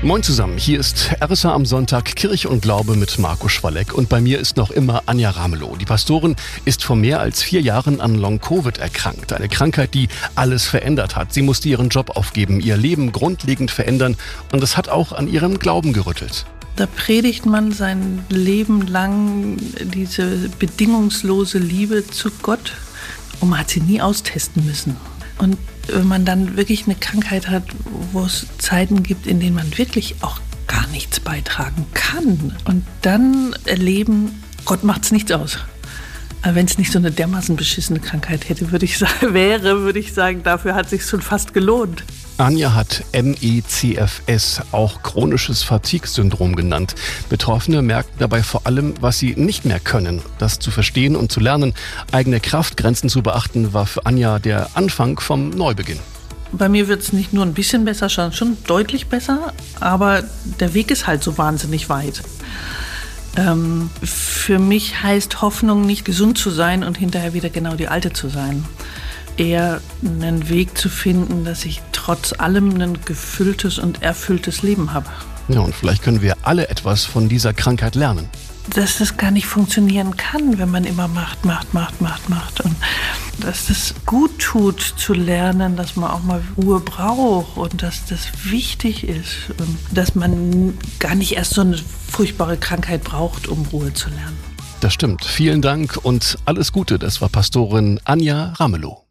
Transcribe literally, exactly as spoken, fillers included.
Moin zusammen, hier ist R S A am Sonntag, Kirche und Glaube mit Marco Schwalleck und bei mir ist noch immer Anja Ramelow. Die Pastorin ist vor mehr als vier Jahren an Long-Covid erkrankt, eine Krankheit, die alles verändert hat. Sie musste ihren Job aufgeben, ihr Leben grundlegend verändern und das hat auch an ihrem Glauben gerüttelt. Da predigt man sein Leben lang diese bedingungslose Liebe zu Gott und man hat sie nie austesten müssen. Und wenn man dann wirklich eine Krankheit hat, wo es Zeiten gibt, in denen man wirklich auch gar nichts beitragen kann und dann erleben, Gott macht's nichts aus. Aber wenn es nicht so eine dermaßen beschissene Krankheit hätte, würde ich sagen, wäre, würde ich sagen, dafür hat es sich schon fast gelohnt. Anja hat M E C F S, auch chronisches Fatigue-Syndrom genannt. Betroffene merken dabei vor allem, was sie nicht mehr können. Das zu verstehen und zu lernen, eigene Kraftgrenzen zu beachten, war für Anja der Anfang vom Neubeginn. Bei mir wird es nicht nur ein bisschen besser, schon, schon deutlich besser, aber der Weg ist halt so wahnsinnig weit. Ähm, für mich heißt Hoffnung nicht gesund zu sein und hinterher wieder genau die alte zu sein. Eher einen Weg zu finden, dass ich trotz allem ein gefülltes und erfülltes Leben habe. Ja, und vielleicht können wir alle etwas von dieser Krankheit lernen. Dass das gar nicht funktionieren kann, wenn man immer macht, macht, macht, macht, macht. Und dass das gut tut zu lernen, dass man auch mal Ruhe braucht und dass das wichtig ist. Und dass man gar nicht erst so eine furchtbare Krankheit braucht, um Ruhe zu lernen. Das stimmt. Vielen Dank und alles Gute. Das war Pastorin Anja Ramelow.